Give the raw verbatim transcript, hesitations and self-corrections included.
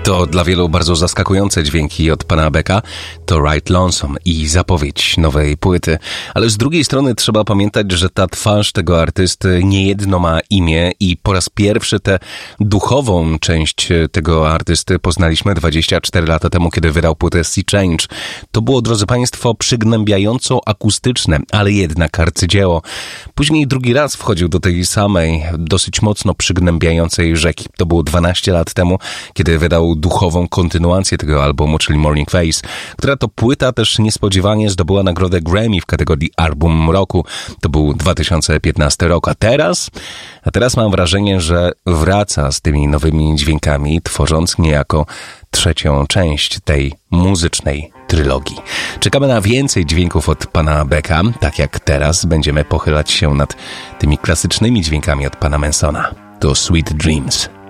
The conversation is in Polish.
To dla wielu bardzo zaskakujące dźwięki od pana Becka, to Ride Lonesome i zapowiedź nowej płyty. Ale z drugiej strony trzeba pamiętać, że ta twarz tego artysty niejedno ma imię i po raz pierwszy tę duchową część tego artysty poznaliśmy dwadzieścia cztery lata temu, kiedy wydał płytę Sea Change. To było, drodzy państwo, przygnębiająco akustyczne, ale jednak arcydzieło. Później drugi raz wchodził do tej samej, dosyć mocno przygnębiającej rzeki. To było dwanaście lat temu, kiedy wydał duchową kontynuację tego albumu, czyli Morning Face, która to płyta też niespodziewanie zdobyła nagrodę Grammy w kategorii Album Roku. To był dwa tysiące piętnasty rok, a teraz, a teraz mam wrażenie, że wraca z tymi nowymi dźwiękami, tworząc niejako trzecią część tej muzycznej trylogii. Czekamy na więcej dźwięków od pana Becka, tak jak teraz będziemy pochylać się nad tymi klasycznymi dźwiękami od pana Mansona. To Sweet Dreams.